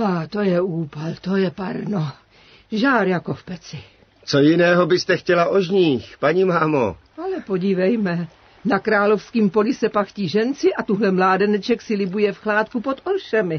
To je úpal, to je parno. Žár jako v peci. Co jiného byste chtěla o žních, paní mámo? Ale podívejme, na královském poli se pachtí ženci a tuhle mládeneček si libuje v chládku pod oršemi.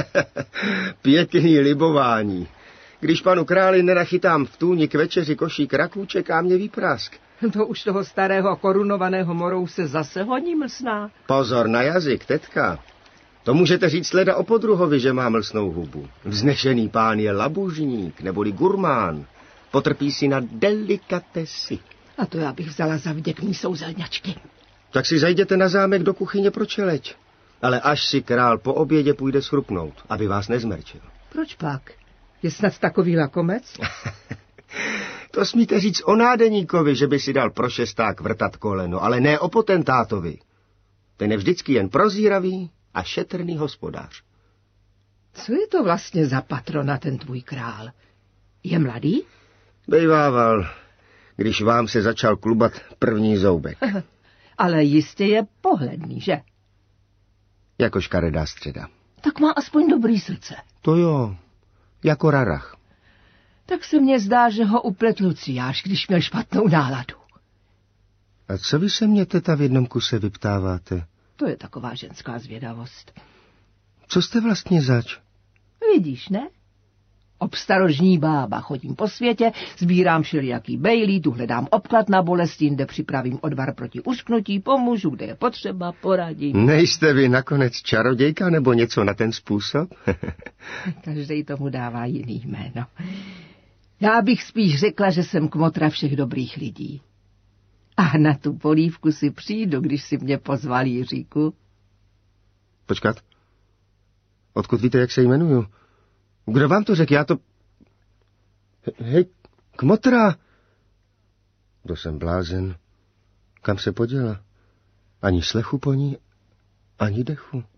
Pěkný libování. Když panu králi nenachytám v tůni k večeři košík raků, čeká mě výprask. To už toho starého korunovaného morou se zase honí mlsná. Pozor na jazyk, tetka. To můžete říct leda o podruhovi, že má mlsnou hubu. Vznešený pán je labužník, neboli gurmán. Potrpí si na delikatesy. A to já bych vzala za vděk mý souzelňačky. Tak si zajděte na zámek do kuchyně pro čeleď. Ale až si král po obědě půjde schrupnout, aby vás nezmerčil. Proč pak? Je snad takový lakomec? To smíte říct o nádeníkovi, že by si dal pro šesták vrtat koleno, ale ne o potentátovi. Ten je vždycky jen prozíravý a šetrný hospodář. Co je to vlastně za patrona, ten tvůj král? Je mladý? Bejvával, když vám se začal klubat první zoubek. Ale jistě je pohledný, že? Jako škaredá středa. Tak má aspoň dobrý srdce. To jo, jako rarach. Tak se mně zdá, že ho uplet Luciáš, když měl špatnou náladu. A co vy se mě, teta, v jednom kuse vyptáváte? To je taková ženská zvědavost. Co jste vlastně zač? Vidíš, ne? Obstarožní bába, chodím po světě, sbírám všelijaký bejlí, tu hledám obklad na bolest, jinde připravím odvar proti ušknutí, pomůžu, kde je potřeba, poradím. Nejste vy nakonec čarodějka nebo něco na ten způsob? Každej tomu dává jiný jméno. Já bych spíš řekla, že jsem kmotra všech dobrých lidí. A na tu polívku si přijdu, když si mě pozval, Jiříku. Počkat. Odkud víte, jak se jmenuju? Kdo vám to řekl? Já to... Hej, kmotra! Kdo jsem blázen? Kam se poděla? Ani slechu po ní, ani dechu.